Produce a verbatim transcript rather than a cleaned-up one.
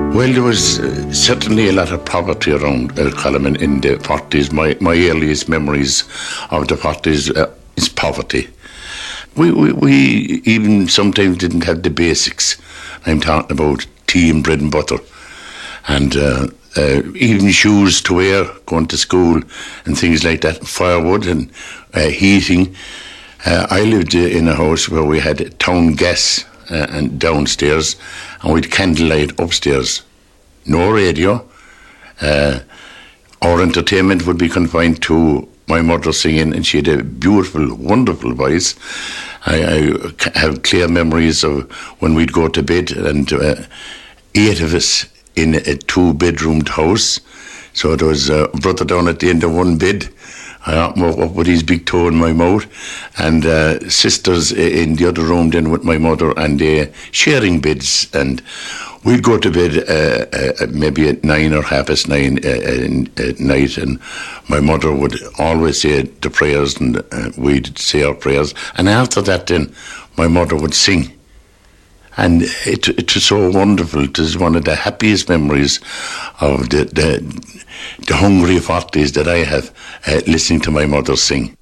Well, there was uh, certainly a lot of poverty around Elcollam in, in the forties. My, my earliest memories of the forties uh, is poverty. We, we, we even sometimes didn't have the basics. I'm talking about tea and bread and butter. And uh, uh, even shoes to wear, going to school and things like that, firewood and uh, heating. Uh, I lived in a house where we had town gas uh, and downstairs, and we'd candlelight upstairs. No radio. Uh, our entertainment would be confined to my mother singing, and she had a beautiful, wonderful voice. I, I have clear memories of when we'd go to bed, and uh, eight of us in a two-bedroomed house. So there was a brother down at the end of one bed. I woke up with his big toe in my mouth, and uh, sisters in the other room then with my mother, and uh, sharing beds. And we'd go to bed uh, uh, maybe at nine or half past nine uh, at night, and my mother would always say the prayers, and uh, we'd say our prayers. And after that then, my mother would sing. And it, it was so wonderful. It was one of the happiest memories of the, the, the hungry forties that I have, uh, listening to my mother sing.